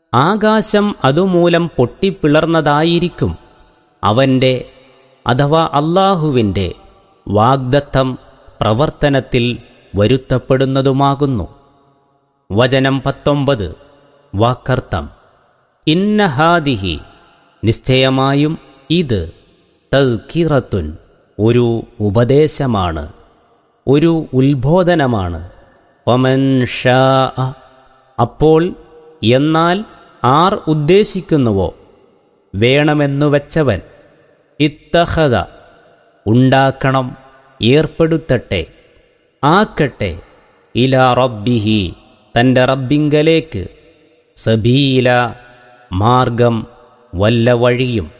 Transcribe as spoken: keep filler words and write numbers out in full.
ആകാശം അതുമൂലം പൊട്ടിപ്പിളർന്നതായിരിക്കും. അവൻ്റെ അഥവാ അല്ലാഹുവിൻ്റെ വാഗ്ദത്തം പ്രവർത്തനത്തിൽ വരുത്തപ്പെടുന്നതുമാകുന്നു. വചനം പത്തൊമ്പത്. വാക്കർത്ഥം: ഇന്ന ഹാദിഹി, നിശ്ചയമായും ഇത്, തദ്കിറത്തുൻ, ഒരു ഉപദേശമാണ്, ഒരു ഉത്ബോധനമാണ്. ഫമൻ ഷാഅ, അപ്പോൾ എന്നാൽ ആർ ഉദ്ദേശിക്കുന്നുവോ, വേണമെന്നു വച്ചവൻ, ഇത്തഖദ, ഉണ്ടാക്കണം, ഏർപ്പെടുത്തട്ടെ, ആക്കട്ടെ, ഇലാ റബ്ബിഹി, തൻ്റെ റബ്ബിങ്കലേക്ക്, സബീല, മാർഗം, വല്ല വഴിയും.